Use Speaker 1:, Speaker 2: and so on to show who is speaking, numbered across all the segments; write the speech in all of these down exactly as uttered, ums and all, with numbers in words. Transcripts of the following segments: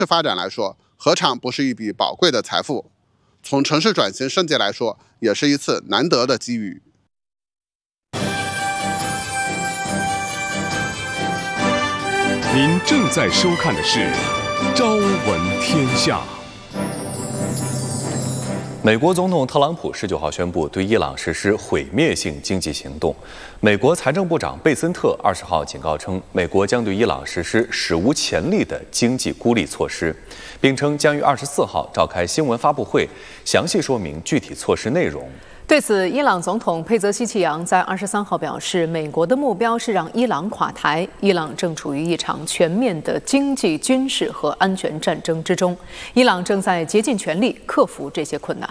Speaker 1: 发展来说，何尝不是一笔宝贵的财富？从城市转型升级来说，也是一次难得的机遇。
Speaker 2: 您正在收看的是《朝闻天下》。
Speaker 3: 美国总统特朗普十九号宣布对伊朗实施毁灭性经济行动。美国财政部长贝森特二十号警告称，美国将对伊朗实施史无前例的经济孤立措施，并称将于二十四号召开新闻发布会，详细说明具体措施内容。
Speaker 4: 对此，伊朗总统佩泽希奇扬在二十三号表示，美国的目标是让伊朗垮台。伊朗正处于一场全面的经济、军事和安全战争之中，伊朗正在竭尽全力克服这些困难。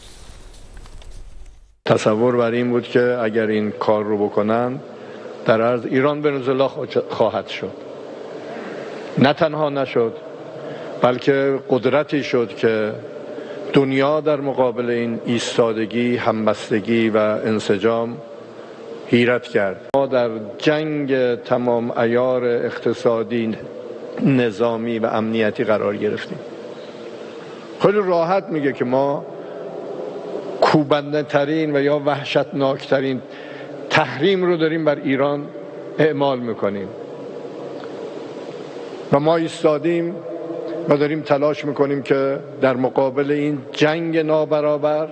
Speaker 5: تصور بر این بود که اگر این کار رو بکنن در عرض ایران ونزوئلا خواهد شد. نه تنها نشد، بلکه قدرتی شد که دنیا در مقابل این ایستادگی، همبستگی و انسجام حیرت کرد. ما در جنگ تمام عیار اقتصادی، نظامی و امنیتی قرار گرفتیم. خیلی راحت میگه که ما کوبنده ترین و یا وحشتناک ترین تحریم رو داریم بر ایران اعمال میکنیم و ما ایستادیم و داریم تلاش میکنیم که در مقابل این جنگ نابرابر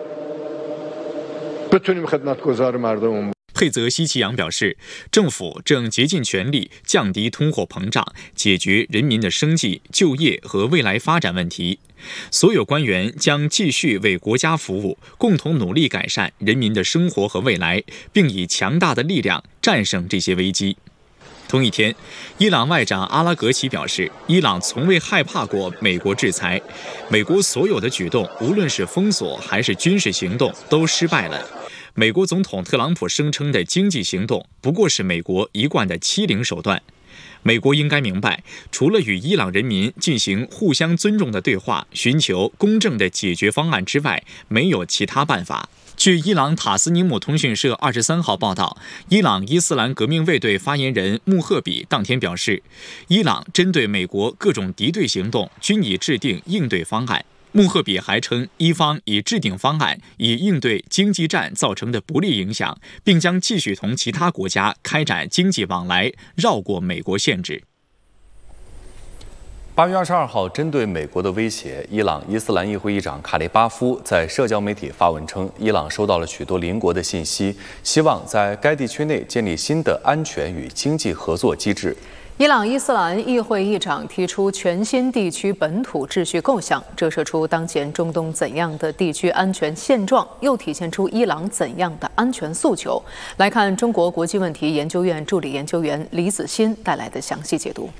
Speaker 5: بتونیم خدمتگزار مردممون。
Speaker 6: 佩泽希奇扬表示，政府正竭尽全力降低通货膨胀，解决人民的生计、就业和未来发展问题。所有官员将继续为国家服务，共同努力改善人民的生活和未来，并以强大的力量战胜这些危机。同一天，伊朗外长阿拉格齐表示，伊朗从未害怕过美国制裁，美国所有的举动，无论是封锁还是军事行动，都失败了。美国总统特朗普声称的经济行动不过是美国一贯的欺凌手段。美国应该明白，除了与伊朗人民进行互相尊重的对话，寻求公正的解决方案之外，没有其他办法。据伊朗塔斯尼姆通讯社二十三号报道，伊朗伊斯兰革命卫队发言人穆赫比当天表示，伊朗针对美国各种敌对行动均已制定应对方案。穆赫比还称，伊方已制定方案，以应对经济战造成的不利影响，并将继续同其他国家开展经济往来，绕过美国限制。
Speaker 3: 八月二十二号，针对美国的威胁，伊朗伊斯兰议会议长卡利巴夫在社交媒体发文称，伊朗收到了许多邻国的信息，希望在该地区内建立新的安全与经济合作机制。
Speaker 4: 伊朗伊斯兰议会议长提出全新地区本土秩序构想，折射出当前中东怎样的地区安全现状，又体现出伊朗怎样的安全诉求。来看中国国际问题研究院助理研究员李子欣带来的详细解读。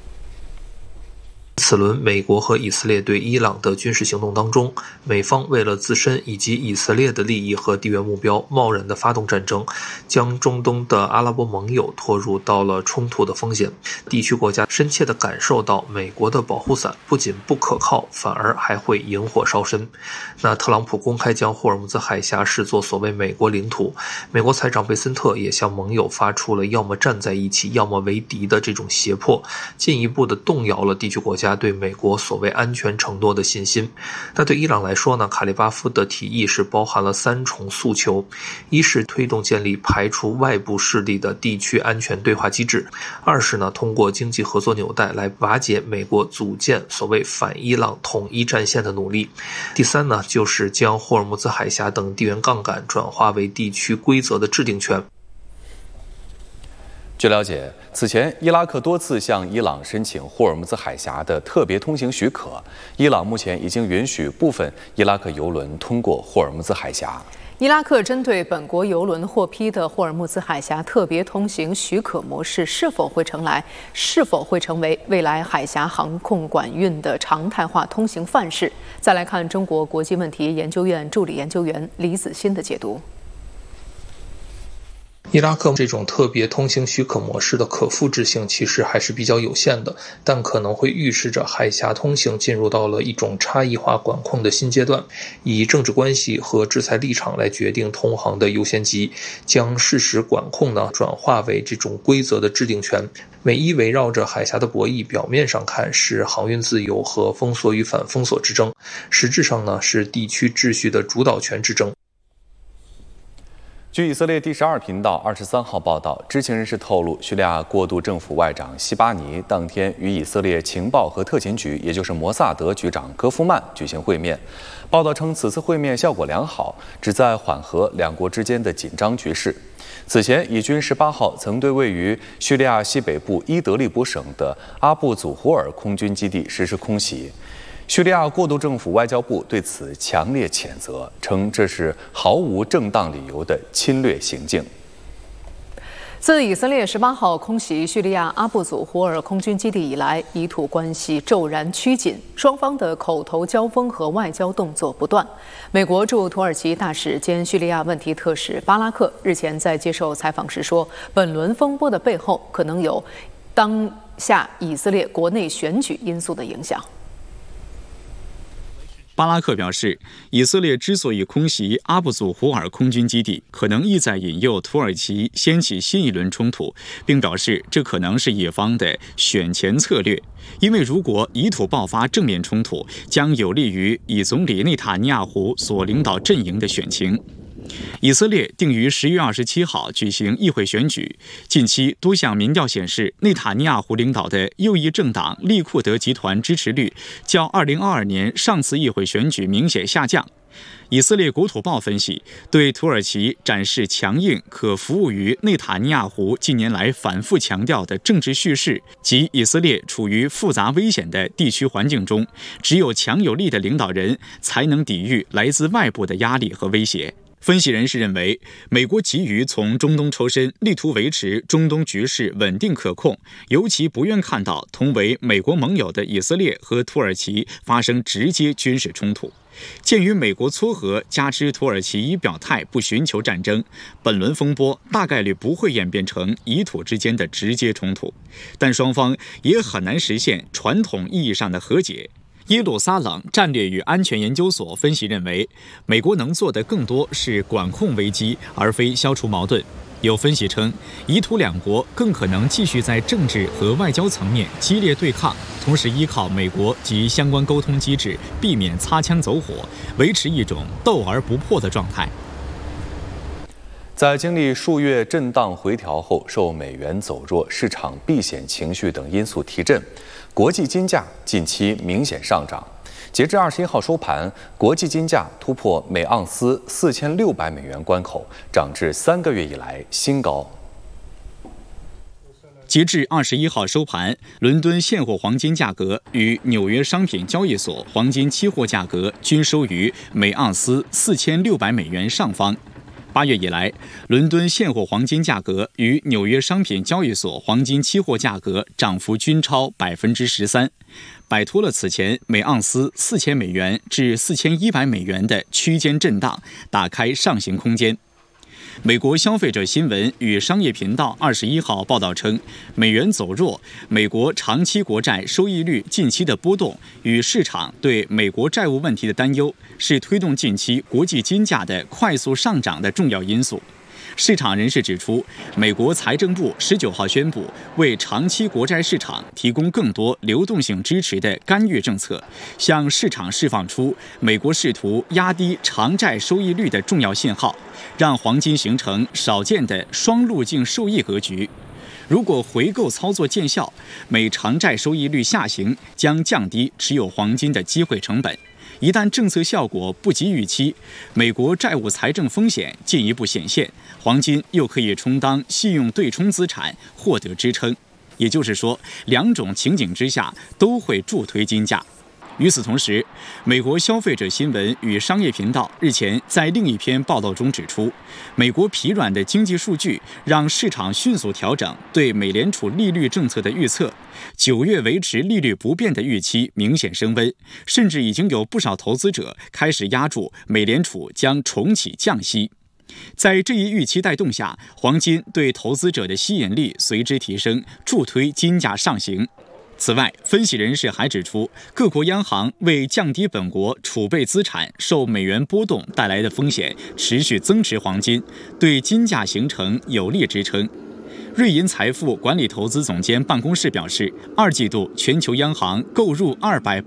Speaker 7: 此轮美国和以色列对伊朗的军事行动当中，美方为了自身以及以色列的利益和地缘目标，贸然的发动战争，将中东的阿拉伯盟友拖入到了冲突的风险。地区国家深切地感受到美国的保护伞不仅不可靠，反而还会引火烧身。那特朗普公开将霍尔木兹海峡视作所谓美国领土，美国财长贝森特也向盟友发出了要么站在一起，要么为敌的这种胁迫，进一步的动摇了地区国家对美国所谓安全承诺的信心。那对伊朗来说呢，卡利巴夫的提议是包含了三重诉求：一是推动建立排除外部势力的地区安全对话机制；二是呢通过经济合作纽带来瓦解美国组建所谓反伊朗统一战线的努力；第三呢就是将霍尔木兹海峡等地缘杠杆转化为地区规则的制定权。
Speaker 3: 据了解，此前伊拉克多次向伊朗申请霍尔木兹海峡的特别通行许可，伊朗目前已经允许部分伊拉克油轮通过霍尔木兹海峡。
Speaker 4: 伊拉克针对本国油轮获批的霍尔木兹海峡特别通行许可模式是否会成来，是否会成为未来海峡航空管运的常态化通行范式？再来看中国国际问题研究院助理研究员李子欣的解读。
Speaker 7: 伊拉克这种特别通行许可模式的可复制性其实还是比较有限的，但可能会预示着海峡通行进入到了一种差异化管控的新阶段，以政治关系和制裁立场来决定通航的优先级，将事实管控呢转化为这种规则的制定权。每一围绕着海峡的博弈，表面上看是航运自由和封锁与反封锁之争，实质上呢是地区秩序的主导权之争。
Speaker 3: 据以色列第十二频道二十三号报道，知情人士透露，叙利亚过渡政府外长西巴尼当天与以色列情报和特勤局，也就是摩萨德局长戈夫曼举行会面。报道称，此次会面效果良好，旨在缓和两国之间的紧张局势。此前，以军十八号曾对位于叙利亚西北部伊德利卜省的阿布祖胡尔空军基地实施空袭。叙利亚过渡政府外交部对此强烈谴责，称这是毫无正当理由的侵略行径。
Speaker 4: 自以色列十八号空袭叙利亚阿布祖胡尔空军基地以来，以土关系骤然趋紧，双方的口头交锋和外交动作不断。美国驻土耳其大使兼叙利亚问题特使巴拉克日前在接受采访时说，本轮风波的背后可能有当下以色列国内选举因素的影响。
Speaker 6: 巴拉克表示，以色列之所以空袭阿布祖胡尔空军基地，可能意在引诱土耳其掀起新一轮冲突，并表示这可能是以方的选前策略，因为如果以土爆发正面冲突，将有利于以总理内塔尼亚胡所领导阵营的选情。以色列定于十月二十七号举行议会选举。近期多项民调显示，内塔尼亚胡领导的右翼政党利库德集团支持率较二零二二年上次议会选举明显下降。以色列国土报分析，对土耳其展示强硬，可服务于内塔尼亚胡近年来反复强调的政治叙事，即以色列处于复杂危险的地区环境中，只有强有力的领导人才能抵御来自外部的压力和威胁。分析人士认为，美国急于从中东抽身，力图维持中东局势稳定可控，尤其不愿看到同为美国盟友的以色列和土耳其发生直接军事冲突。鉴于美国撮合加之土耳其已表态不寻求战争，本轮风波大概率不会演变成以土之间的直接冲突，但双方也很难实现传统意义上的和解。耶路撒冷战略与安全研究所分析认为，美国能做的更多是管控危机，而非消除矛盾。有分析称，以土两国更可能继续在政治和外交层面激烈对抗，同时依靠美国及相关沟通机制，避免擦枪走火，维持一种斗而不破的状态。
Speaker 3: 在经历数月震荡回调后，受美元走弱、市场避险情绪等因素提振，国际金价近期明显上涨。截至二十一号收盘，国际金价突破每盎司四千六百美元关口，涨至三个月以来新高。
Speaker 6: 截至二十一号收盘，伦敦现货黄金价格与纽约商品交易所黄金期货价格均收于每盎司四千六百美元上方。八月以来，伦敦现货黄金价格与纽约商品交易所黄金期货价格涨幅均超百分之十三，摆脱了此前每盎司四千美元至四千一百美元的区间震荡，打开上行空间。美国消费者新闻与商业频道二十一号报道称，美元走弱，美国长期国债收益率近期的波动与市场对美国债务问题的担忧，是推动近期国际金价的快速上涨的重要因素。市场人士指出，美国财政部十九号宣布为长期国债市场提供更多流动性支持的干预政策，向市场释放出美国试图压低长债收益率的重要信号，让黄金形成少见的双路径受益格局。如果回购操作见效，美长债收益率下行将降低持有黄金的机会成本。一旦政策效果不及预期，美国债务财政风险进一步显现，黄金又可以充当信用对冲资产，获得支撑。也就是说，两种情景之下都会助推金价。与此同时，美国消费者新闻与商业频道日前在另一篇报道中指出，美国疲软的经济数据让市场迅速调整对美联储利率政策的预测，九月维持利率不变的预期明显升温，甚至已经有不少投资者开始押注美联储将重启降息。 在这一预期带动下，黄金对投资者的吸引力随之提升，助推金价上行。此外，分析人士还指出，各国央行为降低本国储备资产受美元波动带来的风险，持续增持黄金，对金价形成有力支撑。瑞银财富管理投资总监办公室表示，二季度全球央行购入二百